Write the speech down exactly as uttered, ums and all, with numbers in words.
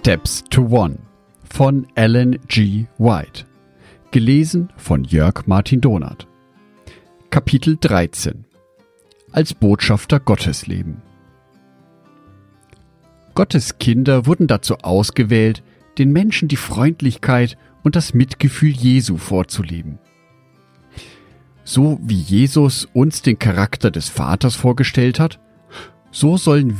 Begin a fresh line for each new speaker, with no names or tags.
Steps to One von Ellen G. White. Gelesen von Jörg Martin Donath. Kapitel dreizehn. Als Botschafter Gottes leben. Gottes Kinder wurden dazu ausgewählt, den Menschen die Freundlichkeit und das Mitgefühl Jesu vorzuleben. So wie Jesus uns den Charakter des Vaters vorgestellt hat, so sollen